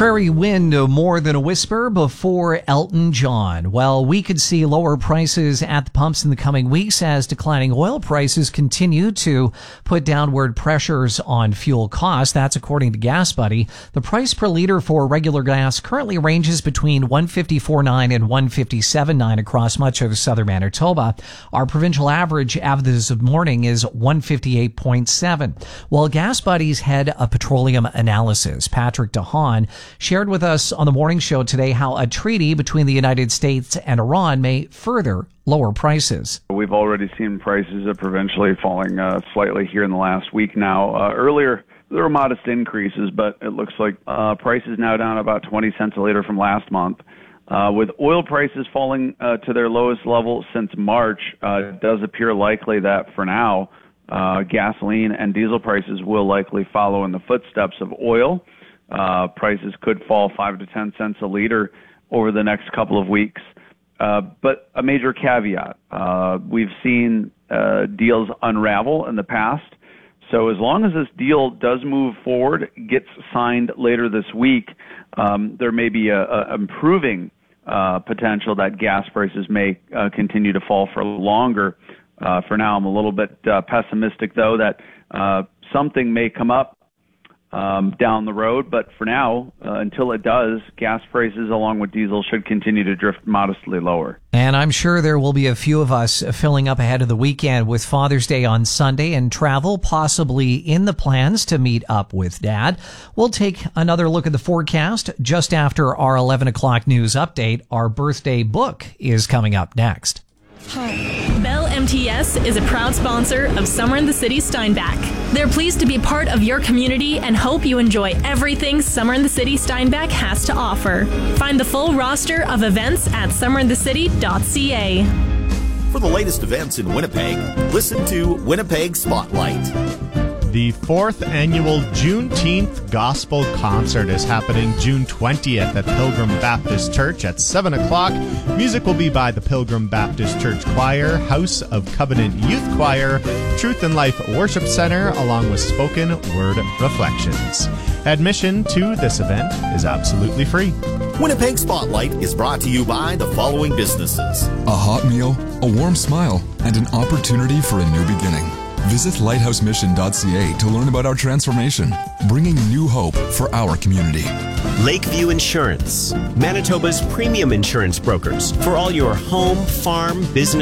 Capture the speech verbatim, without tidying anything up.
Prairie Wind, More Than a Whisper before Elton John. Well, we could see lower prices at the pumps in the coming weeks as declining oil prices continue to put downward pressures on fuel costs. That's according to Gas Buddy. The price per liter for regular gas currently ranges between one fifty-four point nine and one fifty-seven point nine across much of southern Manitoba. Our provincial average as of morning is one fifty-eight point seven. Well, Gas Buddy's head of petroleum analysis, Patrick DeHaan, shared with us on the morning show today how a treaty between the United States and Iran may further lower prices. We've already seen prices uh, provincially falling uh, slightly here in the last week now. Uh, earlier, there were modest increases, but it looks like uh, prices now down about twenty cents a liter from last month. Uh, with oil prices falling uh, to their lowest level since March, uh, it does appear likely that for now, uh, gasoline and diesel prices will likely follow in the footsteps of oil. Uh, prices could fall five to ten cents a liter over the next couple of weeks. Uh, but a major caveat, uh, we've seen uh, deals unravel in the past. So as long as this deal does move forward, gets signed later this week, um, there may be a, a improving uh, potential that gas prices may uh, continue to fall for longer. Uh, for now, I'm a little bit uh, pessimistic, though, that uh, something may come up Um, down the road, but for now, uh, until it does, gas prices along with diesel should continue to drift modestly lower. And I'm sure there will be a few of us filling up ahead of the weekend with Father's Day on Sunday and travel possibly in the plans to meet up with Dad. We'll take another look at the forecast just after our eleven o'clock news update. Our birthday book is coming up next. Bell M T S is a proud sponsor of Summer in the City Steinbach. They're pleased to be part of your community and hope you enjoy everything Summer in the City Steinbach has to offer. Find the full roster of events at summer in the city dot c a. For the latest events in Winnipeg, listen to Winnipeg Spotlight. The fourth annual Juneteenth Gospel Concert is happening June twentieth at Pilgrim Baptist Church at seven o'clock. Music will be by the Pilgrim Baptist Church Choir, House of Covenant Youth Choir, Truth and Life Worship Center, along with spoken word reflections. Admission to this event is absolutely free. Winnipeg Spotlight is brought to you by the following businesses: a hot meal, a warm smile, and an opportunity for a new beginning. Visit lighthouse mission dot c a to learn about our transformation, bringing new hope for our community. Lakeview Insurance, Manitoba's premium insurance brokers for all your home, farm, business,